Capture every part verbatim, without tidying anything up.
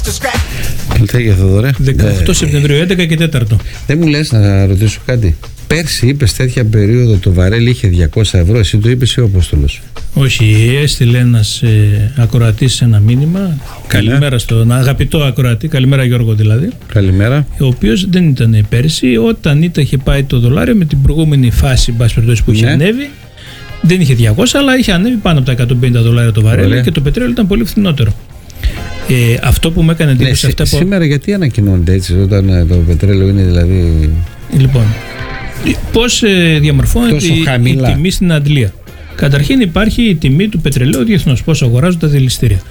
Πλητέγια Θοδωρέ. δεκαοκτώ Σεπτεμβρίου, έντεκα και τέταρτο. Δεν μου λες να ρωτήσω κάτι. Πέρσι είπες τέτοια περίοδο το βαρέλι είχε διακόσια ευρώ. Εσύ το είπες ή ο Απόστολος? Όχι, έστειλε ένας ε, ακροατής ένα μήνυμα. Καλημέρα στον αγαπητό ακροατή. Καλημέρα Γιώργο δηλαδή. Καλημέρα. Ο οποίος δεν ήταν πέρσι. Όταν ήταν, είχε πάει το δολάριο με την προηγούμενη φάση μπας περιπτώσει που είχε ναι. ανέβει. Δεν είχε διακόσια, αλλά είχε ανέβει πάνω από τα εκατόν πενήντα δολάρια το βαρέλι. Ωραία. Και το πετρέλαιο ήταν πολύ φθηνότερο. Ε, αυτό που μου έκανε εντύπωση. Ναι, αυτά που... Σήμερα γιατί ανακοινώνεται έτσι όταν το πετρέλαιο είναι δηλαδή. Λοιπόν, πώς ε, διαμορφώνεται η, η τιμή στην Αντλία? Καταρχήν υπάρχει η τιμή του πετρελαίου διεθνώς, πώς αγοράζουν τα δηληστήρια.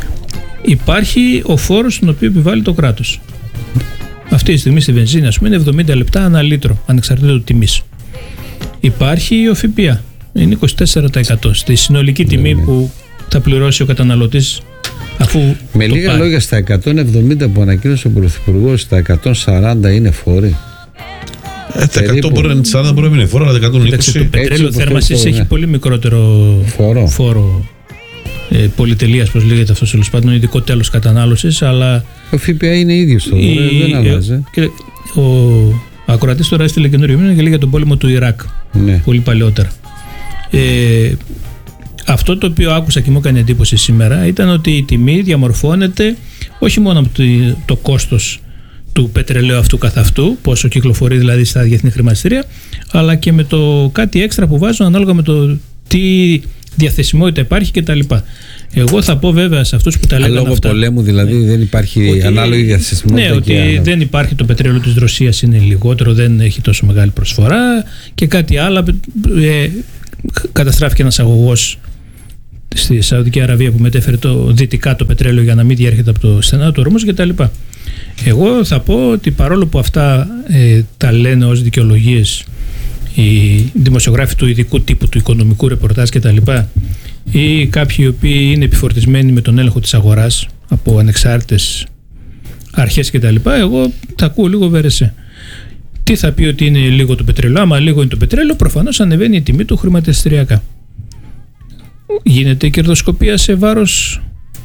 Υπάρχει ο φόρος τον οποίο επιβάλλει το κράτος. Αυτή τη στιγμή στη βενζίνη, ας πούμε, είναι εβδομήντα λεπτά ανά λίτρο, ανεξαρτήτως τιμής. Υπάρχει η ΦΠΑ, είναι είκοσι τέσσερα τοις εκατό στη συνολική τιμή ναι, ναι. που θα πληρώσει ο καταναλωτής. Αφού με λίγα πάρει. Λόγια, στα εκατόν εβδομήντα που ανακοίνωσε ο Πρωθυπουργός, στα εκατόν σαράντα είναι φόροι. Ε, τα εκατό μπορεί να είναι σαράντα, μπορεί να είναι φόρο, αλλά τα εκατόν είκοσι. Το πετρέλαιο θέρμανσης έχει ναι. πολύ μικρότερο φόρο, φόρο ε, πολυτελείας, πώς λέγεται αυτό, τέλος πάντων, ειδικό τέλος κατανάλωσης. Αλλά ο ΦΠΑ είναι ίδιος το η, δεν αλλάζει. Και ο ακροατής τώρα έστειλε καινούριο μήνυμα και λέει για τον πόλεμο του Ιράκ. Ναι. Πολύ παλαιότερα. Ε, Αυτό το οποίο άκουσα και μου έκανε εντύπωση σήμερα ήταν ότι η τιμή διαμορφώνεται όχι μόνο από το, το κόστος του πετρελαίου αυτού καθ' αυτού, πόσο κυκλοφορεί δηλαδή στα διεθνή χρηματιστήρια, αλλά και με το κάτι έξτρα που βάζουν ανάλογα με το τι διαθεσιμότητα υπάρχει κτλ. Εγώ θα πω βέβαια σε αυτούς που τα λέγανε λόγω αυτά. Λόγω πολέμου δηλαδή ναι. δεν υπάρχει ότι, ανάλογη διαθεσιμότητα. Ναι, ότι και δεν υπάρχει το πετρέλαιο της Ρωσίας, είναι λιγότερο, δεν έχει τόσο μεγάλη προσφορά και κάτι άλλο. Ε, καταστράφηκε ένας αγωγός στη Σαουδική Αραβία που μετέφερε το δυτικά το πετρέλαιο για να μην διέρχεται από το στενά του Ορμούζ κτλ. Εγώ θα πω ότι παρόλο που αυτά ε, τα λένε ως δικαιολογίες οι δημοσιογράφοι του ειδικού τύπου, του οικονομικού ρεπορτάζ κτλ. Ή κάποιοι οι οποίοι είναι επιφορτισμένοι με τον έλεγχο της αγοράς από ανεξάρτητες αρχές κτλ. Εγώ τα ακούω λίγο βερεσέ. Τι θα πει ότι είναι λίγο το πετρέλαιο? Άμα λίγο είναι το πετρέλαιο, προφανώς ανεβαίνει η τιμή του χρηματιστηριακά. Γίνεται η κερδοσκοπία σε βάρος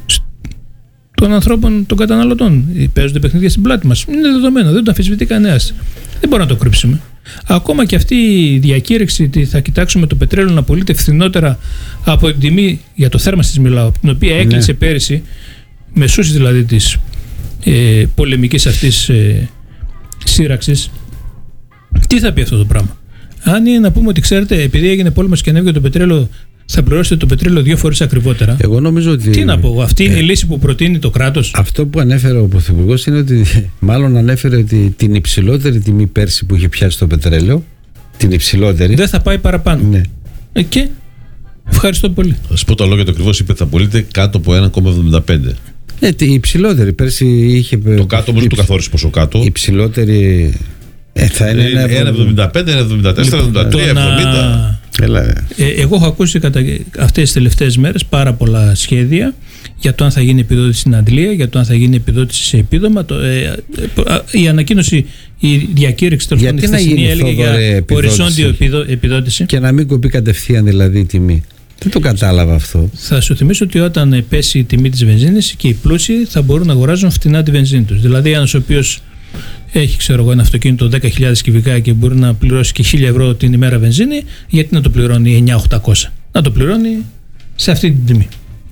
των ανθρώπων, των καταναλωτών. Παίζονται παιχνίδια στην πλάτη μας. Είναι δεδομένο, δεν το αμφισβητεί κανένας. Δεν μπορούμε να το κρύψουμε. Ακόμα και αυτή η διακήρυξη ότι θα κοιτάξουμε το πετρέλαιο να πωλείται φθηνότερα από την τιμή, για το θέρμανσης μιλάω, την οποία έκλεισε ναι. πέρυσι, μεσούσεις δηλαδή της ε, πολεμικής αυτής ε, σύραξης. Τι θα πει αυτό το πράγμα? Αν είναι να πούμε ότι ξέρετε, επειδή έγινε πόλεμος και ανέβηκε το πετρέλαιο, θα πληρώσετε το πετρέλαιο δύο φορές ακριβότερα. Εγώ νομίζω ότι. Τι να πω, αυτή είναι ε, η λύση που προτείνει το κράτος. Αυτό που ανέφερε ο Πρωθυπουργός είναι ότι μάλλον ανέφερε ότι την υψηλότερη τιμή πέρσι που είχε πιάσει το πετρέλαιο, την υψηλότερη. Δεν θα πάει παραπάνω. Ναι. Ε, και ευχαριστώ πολύ. Θα σου πω τα λόγια το ακριβώς, είπε θα πωλείται κάτω από ένα κόμμα εβδομήντα πέντε. Ε, η υψηλότερη πέρσι είχε. Το κάτω όμως το καθόρισε πόσο κάτω. Η υψηλότερη. Ε, θα είναι ένα εβδομήντα πέντε, ένα εβδομήντα τέσσερα, εβδομήντα τρία, εβδομήντα. Ε, εγώ έχω ακούσει κατά αυτές τις τελευταίες μέρες πάρα πολλά σχέδια για το αν θα γίνει επιδότηση στην Αντλία, για το αν θα γίνει επιδότηση σε επίδομα. Το, ε, ε, η ανακοίνωση, η διακήρυξη τέλος πάντων χθεσινή έλεγε για οριζόντιο επιδότηση. Και να μην κοπεί κατευθείαν δηλαδή η τιμή. Δεν το κατάλαβα αυτό. Θα σου θυμίσω ότι όταν πέσει η τιμή της βενζίνης και οι πλούσιοι θα μπορούν να αγοράζουν φτηνά τη βενζίνη τους. Δηλαδή ένας ο οποίος έχει ξέρω εγώ ένα αυτοκίνητο δέκα χιλιάδες κυβικά και μπορεί να πληρώσει και χίλια ευρώ την ημέρα βενζίνη, γιατί να το πληρώνει εννιά χιλιάδες οκτακόσια? Να το πληρώνει σε αυτή την τιμή.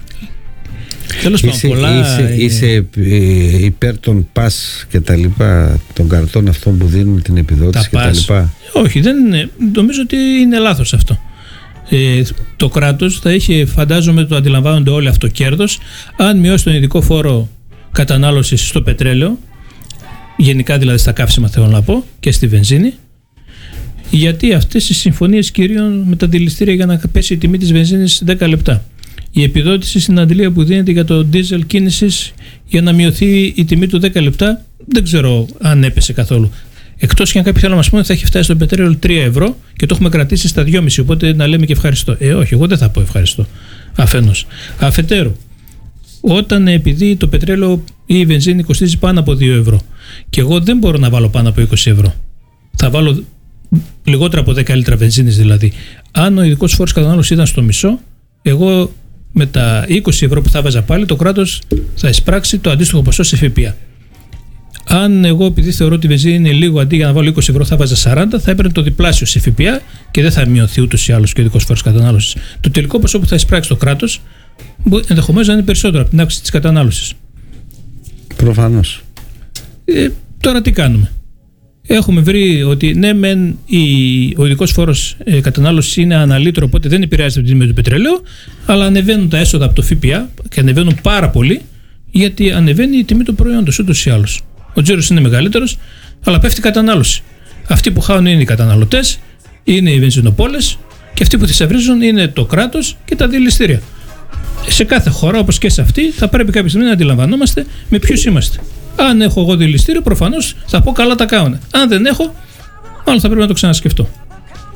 Τέλος πάντων, πολλά. Είσαι, είσαι υπέρ των πας και τα λοιπά, των καρτών αυτών που δίνουν την επιδότηση και τα λοιπά? Όχι, δεν είναι. Νομίζω ότι είναι λάθος αυτό. Ε, το κράτος θα είχε, φαντάζομαι το αντιλαμβάνονται όλοι αυτό κέρδος, αν μειώσει τον ειδικό φόρο κατανάλωσης στο πετρέλαιο, γενικά δηλαδή στα καύσιμα θέλω να πω, και στη βενζίνη, γιατί αυτές οι συμφωνίες κυρίων με τα δηληστήρια για να πέσει η τιμή της βενζίνης δέκα λεπτά. Η επιδότηση στην Αντλία που δίνεται για το ντίζελ κίνησης για να μειωθεί η τιμή του δέκα λεπτά, δεν ξέρω αν έπεσε καθόλου. Εκτός και αν κάποιοι θέλουν να μας πούνε ότι θα έχει φτάσει το πετρέλαιο τρία ευρώ και το έχουμε κρατήσει στα δυόμισι, οπότε να λέμε και ευχαριστώ. Ε, όχι, εγώ δεν θα πω ευχαριστώ. Αφενός. Αφετέρου, όταν επειδή το πετρέλαιο ή η βενζίνη κοστίζει πάνω από δύο ευρώ και εγώ δεν μπορώ να βάλω πάνω από είκοσι ευρώ, θα βάλω λιγότερα από δέκα λίτρα βενζίνης δηλαδή. Αν ο ειδικός φόρος κατανάλωσης ήταν στο μισό, εγώ με τα είκοσι ευρώ που θα βάζα πάλι, το κράτος θα εισπράξει το αντίστοιχο ποσό σε ΦΠΑ. Αν εγώ, επειδή θεωρώ ότι η βενζίνη είναι λίγο, αντί για να βάλω είκοσι ευρώ θα βάζα σαράντα, θα έπαιρνε το διπλάσιο σε ΦΠΑ και δεν θα μειωθεί ούτως ή άλλως και ο ειδικός φόρος κατανάλωσης. Το τελικό ποσό που θα εισπράξει το κράτος ενδεχομένως να είναι περισσότερο από την αύξηση της κατανάλωσης. Προφανώς. Ε, τώρα τι κάνουμε? Έχουμε βρει ότι ναι, μεν η, ο ειδικός φόρος ε, κατανάλωσης είναι αναλύτρο, οπότε δεν επηρεάζεται από την τιμή του πετρελαίου, αλλά ανεβαίνουν τα έσοδα από το ΦΠΑ και ανεβαίνουν πάρα πολύ, γιατί ανεβαίνει η τιμή του προϊόντος ούτως ή άλλως. Ο τζίρος είναι μεγαλύτερος, αλλά πέφτει η κατανάλωση. Αυτοί που χάνουν είναι οι καταναλωτές, είναι οι βενζινοπόλες και αυτοί που θησαυρίζουν είναι το κράτος και τα δηληστήρια. Σε κάθε χώρα, όπως και σε αυτή, θα πρέπει κάποια στιγμή να αντιλαμβανόμαστε με ποιους είμαστε. Αν έχω εγώ δηληστήριο, προφανώς θα πω καλά τα κάνουν. Αν δεν έχω, μάλλον θα πρέπει να το ξανασκεφτώ.